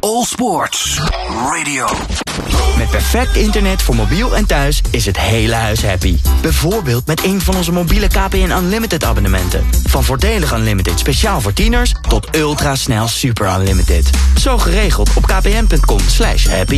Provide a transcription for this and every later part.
All Sports Radio. Met perfect internet voor mobiel en thuis is het hele huis happy. Bijvoorbeeld met een van onze mobiele KPN Unlimited abonnementen. Van voordelig Unlimited speciaal voor tieners tot ultrasnel super unlimited. Zo geregeld op kpn.com/happy.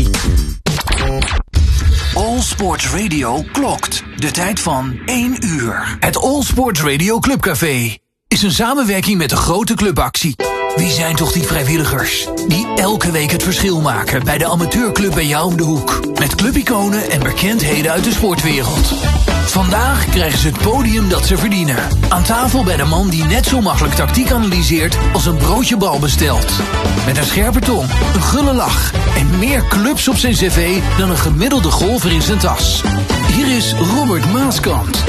All Sports Radio klokt. De tijd van 1 uur. Het All Sports Radio Clubcafé is een samenwerking met de grote clubactie. Wie zijn toch die vrijwilligers die elke week het verschil maken bij de amateurclub bij jou om de hoek? Met clubiconen en bekendheden uit de sportwereld. Vandaag krijgen ze het podium dat ze verdienen. Aan tafel bij de man die net zo makkelijk tactiek analyseert als een broodje bal bestelt. Met een scherpe tong, een gulle lach en meer clubs op zijn cv dan een gemiddelde golfer in zijn tas. Hier is Robert Maaskant.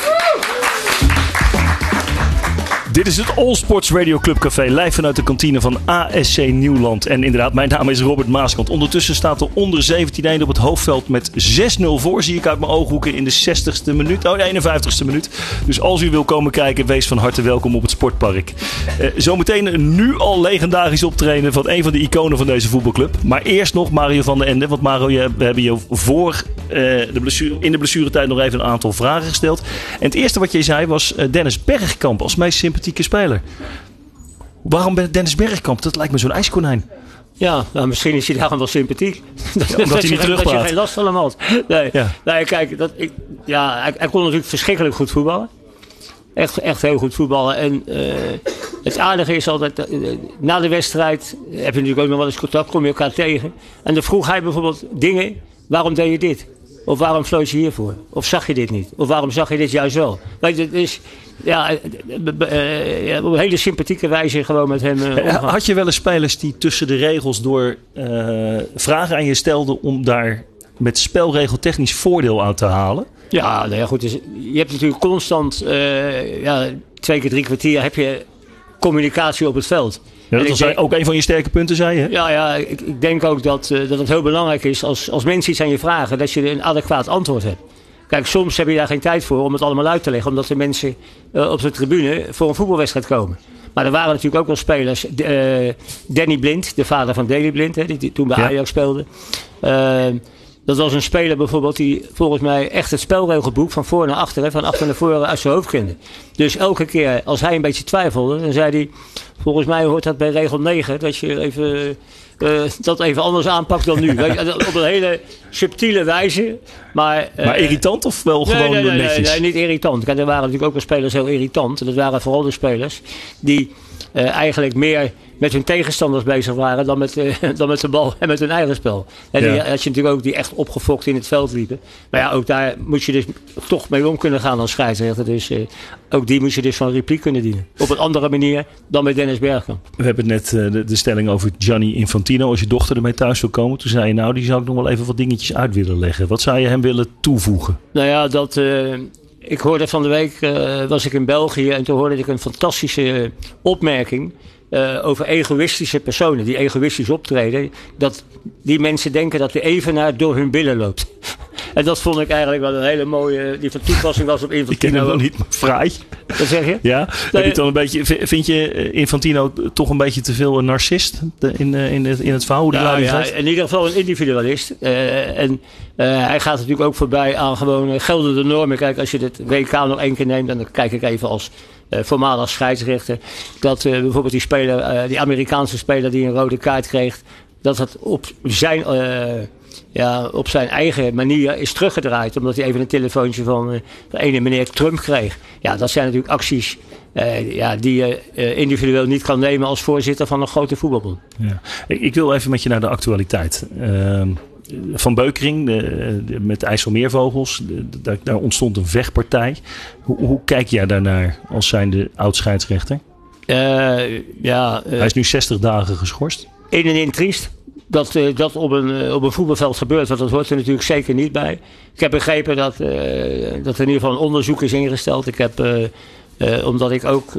Dit is het All Sports Radio Clubcafé, live vanuit de kantine van ASC Nieuwland. En inderdaad, mijn naam is Robert Maaskant. Ondertussen staat de onder 17 op het hoofdveld met 6-0 voor. Zie ik uit mijn ooghoeken in de 60ste minuut. Oh, de 51ste minuut. Dus als u wil komen kijken, wees van harte welkom op het Sportpark. Zometeen een nu al legendarisch optreden van een van de iconen van deze voetbalclub. Maar eerst nog Mario van den Ende. Want Mario, we hebben je voor in de blessuretijd nog even een aantal vragen gesteld. En het eerste wat je zei was Dennis Bergkamp als meest sympathieke speler. Waarom Dennis Bergkamp? Dat lijkt me zo'n ijskonijn. Ja, nou, misschien is hij daarom wel sympathiek. Omdat hij niet terugpraat. Dat je geen last van hem had. Nee, kijk, hij kon natuurlijk verschrikkelijk goed voetballen. Echt heel goed voetballen. En het aardige is altijd, na de wedstrijd heb je natuurlijk ook nog wel eens contact, kom je elkaar tegen. En dan vroeg hij bijvoorbeeld dingen, waarom deed je dit? Of waarom floot je hiervoor? Of zag je dit niet? Of waarom zag je dit juist wel? Weet je, het is op een hele sympathieke wijze gewoon met hem omgaan. Had je wel eens spelers die tussen de regels door vragen aan je stelden om daar met spelregeltechnisch voordeel uit te halen? Ja, nou ja, goed. Dus je hebt natuurlijk constant 2 keer 3 kwartier heb je communicatie op het veld. Ja, dat was ook een van je sterke punten, zei je? Ja, ik denk ook dat het heel belangrijk is als mensen iets aan je vragen, dat je een adequaat antwoord hebt. Kijk, soms heb je daar geen tijd voor om het allemaal uit te leggen, omdat de mensen op de tribune voor een voetbalwedstrijd komen. Maar er waren natuurlijk ook wel spelers. Danny Blind, de vader van Daley Blind, die toen bij Ajax speelde. Dat was een speler bijvoorbeeld die volgens mij echt het spelregelboek van voor naar achter, van achter naar voren uit zijn hoofd kende. Dus elke keer als hij een beetje twijfelde, dan zei hij, volgens mij hoort dat bij regel 9, dat je dat even anders aanpakt dan nu. Op een hele subtiele wijze. Maar irritant of wel gewoon netjes? Nee, niet irritant. Kijk, er waren natuurlijk ook wel spelers heel irritant. En dat waren vooral de spelers die eigenlijk meer met hun tegenstanders bezig waren dan met de bal en met hun eigen spel. En die had je natuurlijk ook die echt opgefokt in het veld liepen. Maar ja, ook daar moet je dus toch mee om kunnen gaan als scheidsrechter. Dus ook die moet je dus van repliek kunnen dienen. Op een andere manier dan met Dennis Bergkamp. We hebben net de stelling over Gianni Infantino. Als je dochter ermee thuis wil komen, toen zei je nou, die zou ik nog wel even wat dingetjes uit willen leggen. Wat zou je hem willen toevoegen? Nou ja, ik hoorde van de week, was ik in België en toen hoorde ik een fantastische opmerking over egoïstische personen die egoïstisch optreden. Dat die mensen denken dat de evenaar door hun billen loopt. En dat vond ik eigenlijk wel een hele mooie, die van toepassing was op Infantino. Ik ken hem nog niet, maar fraai. Wat zeg je? Ja, vind je Infantino toch een beetje te veel een narcist in het verhaal? In ieder geval een individualist. Hij gaat natuurlijk ook voorbij aan gewoon geldende normen. Kijk, als je het WK nog 1 keer neemt, en dan kijk ik even als voormalig scheidsrechter, dat bijvoorbeeld die speler, die Amerikaanse speler die een rode kaart kreeg, dat het op zijn eigen manier is teruggedraaid. Omdat hij even een telefoontje van de ene meneer Trump kreeg. Ja, dat zijn natuurlijk acties die je individueel niet kan nemen als voorzitter van een grote voetbalbond. Ja. Ik wil even met je naar de actualiteit. Van Beukering met de IJsselmeervogels. Daar ontstond een vechtpartij. Hoe kijk jij daarnaar als zijnde oud-scheidsrechter? Hij is nu 60 dagen geschorst. In en in triest. Dat op een voetbalveld gebeurt, want dat hoort er natuurlijk zeker niet bij. Ik heb begrepen dat er in ieder geval een onderzoek is ingesteld. Ik heb, omdat ik ook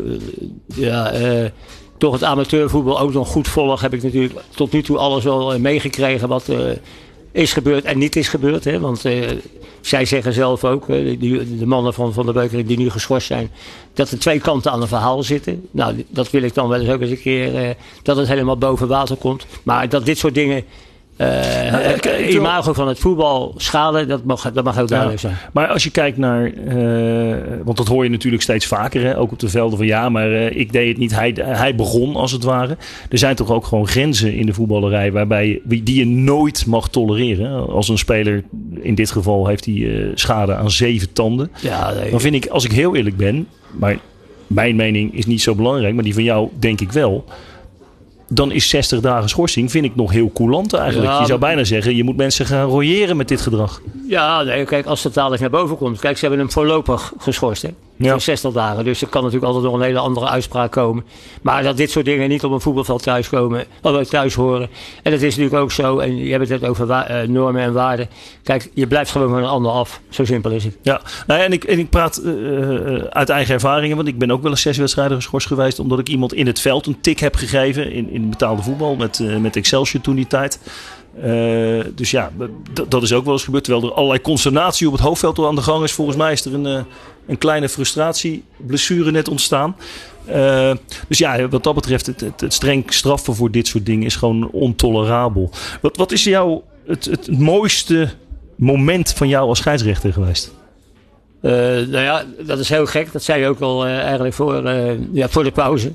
toch het amateurvoetbal ook nog goed volg, heb ik natuurlijk tot nu toe alles wel meegekregen is gebeurd en niet is gebeurd. Hè? Want zij zeggen zelf ook, de mannen van de Beuker die nu geschorst zijn, dat er 2 kanten aan een verhaal zitten. Nou, dat wil ik dan wel eens ook eens een keer, dat het helemaal boven water komt. Maar dat dit soort dingen imago van het voetbal schaden, dat mag ook duidelijk zijn. Maar als je kijkt naar, want dat hoor je natuurlijk steeds vaker, hè, ook op de velden van maar ik deed het niet, hij begon als het ware. Er zijn toch ook gewoon grenzen in de voetballerij die je nooit mag tolereren. Als een speler, in dit geval heeft hij schade aan 7 tanden. Ja, nee. Dan vind ik, als ik heel eerlijk ben, maar mijn mening is niet zo belangrijk, maar die van jou denk ik wel. Dan is 60 dagen schorsing, vind ik nog heel coulant eigenlijk. Ja, je zou bijna zeggen, je moet mensen gaan royeren met dit gedrag. Ja, nee, kijk, als het dadelijk naar boven komt. Kijk, ze hebben hem voorlopig geschorst, hè. Voor 60 dagen. Dus er kan natuurlijk altijd nog een hele andere uitspraak komen. Maar dat dit soort dingen niet op een voetbalveld thuis horen. En dat is natuurlijk ook zo. En je hebt het over normen en waarden. Kijk, je blijft gewoon van een ander af. Zo simpel is het. Ja, nou, en ik praat uit eigen ervaringen. Want ik ben ook wel eens 6 wedstrijden geschorst geweest. Omdat ik iemand in het veld een tik heb gegeven. In betaalde voetbal. Met Excelsior toen die tijd. Dus ja, dat is ook wel eens gebeurd. Terwijl er allerlei consternatie op het hoofdveld aan de gang is. Volgens mij is er een kleine frustratie, blessure net ontstaan. Dus ja, wat dat betreft, het streng straffen voor dit soort dingen is gewoon ontolerabel. Wat is het mooiste moment van jou als scheidsrechter geweest? Nou ja, dat is heel gek. Dat zei je ook al eigenlijk voor de pauze.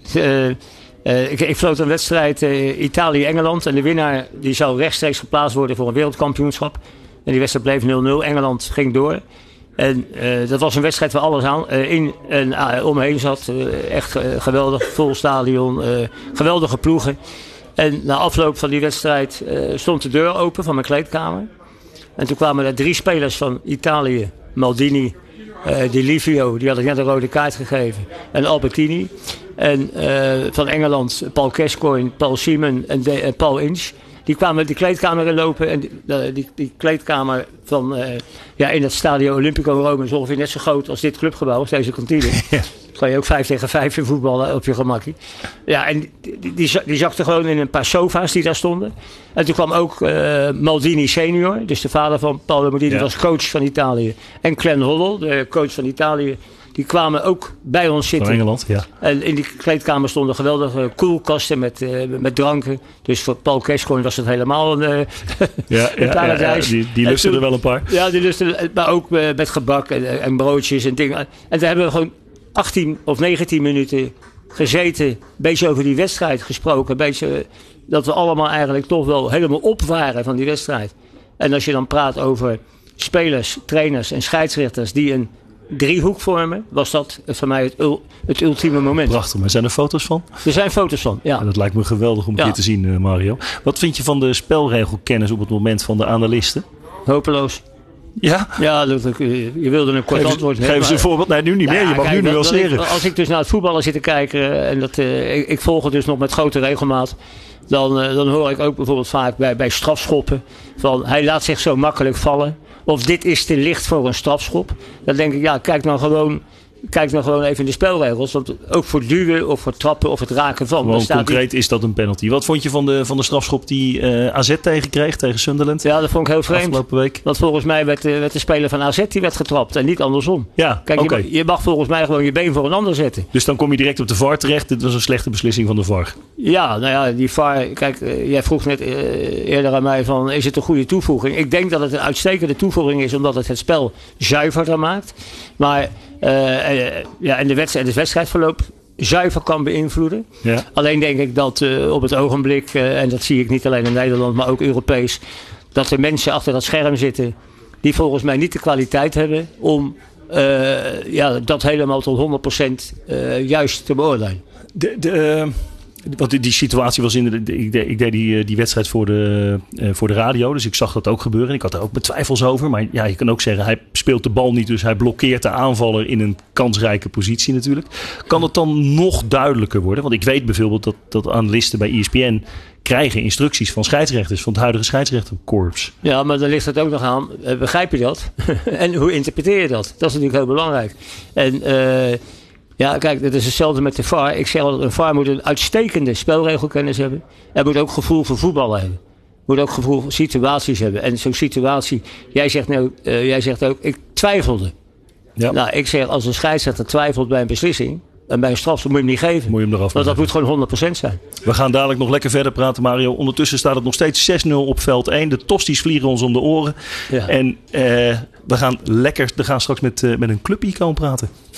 Ik floot een wedstrijd Italië-Engeland. En de winnaar die zou rechtstreeks geplaatst worden voor een wereldkampioenschap. En die wedstrijd bleef 0-0. Engeland ging door. En dat was een wedstrijd waar alles in en omheen zat. Echt geweldig, vol stadion, geweldige ploegen. En na afloop van die wedstrijd stond de deur open van mijn kleedkamer. En toen kwamen er 3 spelers van Italië. Maldini, Di Livio, die had ik net een rode kaart gegeven. En Albertini. En van Engeland Paul Gascoigne, Paul Simon en Paul Ince. Die kwamen de kleedkamer in lopen. En die kleedkamer van, in het Stadio Olimpico Rome is ongeveer net zo groot als dit clubgebouw, als deze kantine. Ja. Dan kan je ook 5 tegen 5 in voetballen op je gemakkie. Ja, en die zakte gewoon in een paar sofa's die daar stonden. En toen kwam ook Maldini senior, dus de vader van Paolo Maldini, was coach van Italië. En Glenn Hoddle, de coach van Italië. Die kwamen ook bij ons zitten. Van Engeland, ja. En in die kleedkamer stonden geweldige koelkasten met dranken. Dus voor Paul Gascoigne was het helemaal een paradijs. Ja, die lusten er wel een paar. Ja, die lusten, maar ook met gebak en broodjes en dingen. En toen hebben we gewoon 18 of 19 minuten gezeten. Een beetje over die wedstrijd gesproken. Een beetje dat we allemaal eigenlijk toch wel helemaal op waren van die wedstrijd. En als je dan praat over spelers, trainers en scheidsrechters die een driehoek vormen, was dat voor mij het ultieme moment. Prachtig, maar zijn er foto's van? Er zijn foto's van, ja. En dat lijkt me geweldig om een keer te zien, Mario. Wat vind je van de spelregelkennis op het moment van de analisten? Hopeloos. Ja? Ja, je wilde een kort antwoord. Geef eens een voorbeeld. Nee, nu niet meer. Je mag nu nuanceren. Als ik dus naar het voetballen zit te kijken, en ik volg het dus nog met grote regelmaat, dan hoor ik ook bijvoorbeeld vaak bij strafschoppen van hij laat zich zo makkelijk vallen. Of dit is te licht voor een strafschop. Dan denk ik, kijk nou gewoon even in de spelregels. Want ook voor duwen of voor trappen of het raken van. Gewoon concreet is dat een penalty. Wat vond je van de strafschop die AZ tegenkreeg tegen Sunderland? Ja, dat vond ik heel vreemd. Afgelopen week. Want volgens mij werd de speler van AZ die werd getrapt en niet andersom. Ja, kijk, je mag volgens mij gewoon je been voor een ander zetten. Dus dan kom je direct op de VAR terecht. Dit was een slechte beslissing van de VAR. Ja, nou ja, die VAR. Kijk, jij vroeg net eerder aan mij van, is het een goede toevoeging? Ik denk dat het een uitstekende toevoeging is, omdat het spel zuiverder maakt. Maar en het wedstrijdverloop zuiver kan beïnvloeden. Ja. Alleen denk ik dat op het ogenblik, en dat zie ik niet alleen in Nederland, maar ook Europees, dat er mensen achter dat scherm zitten die volgens mij niet de kwaliteit hebben om dat helemaal tot 100% juist te beoordelen. Want die situatie was ik deed die wedstrijd voor de radio. Dus ik zag dat ook gebeuren. En ik had er ook betwijfels over. Maar ja, je kan ook zeggen, hij speelt de bal niet. Dus hij blokkeert de aanvaller in een kansrijke positie natuurlijk. Kan het dan nog duidelijker worden? Want ik weet bijvoorbeeld dat analisten bij ESPN krijgen instructies van scheidsrechters. Van het huidige scheidsrechterkorps. Ja, maar dan ligt het ook nog aan. Begrijp je dat? En hoe interpreteer je dat? Dat is natuurlijk heel belangrijk. En ja, kijk, dat is hetzelfde met de VAR. Ik zeg altijd, een VAR moet een uitstekende spelregelkennis hebben. Hij moet ook gevoel voor voetballen hebben. moet ook gevoel voor situaties hebben. En zo'n situatie, jij zegt ook, ik twijfelde. Ja. Nou, ik zeg, als een scheidsrechter twijfelt bij een beslissing en bij een strafschop moet je hem niet geven. Moet je hem eraf Want dat geven. moet gewoon 100% zijn. We gaan dadelijk nog lekker verder praten, Mario. Ondertussen staat het nog steeds 6-0 op veld 1. De tosties vliegen ons om de oren. Ja. En we gaan straks met een clubicoon praten.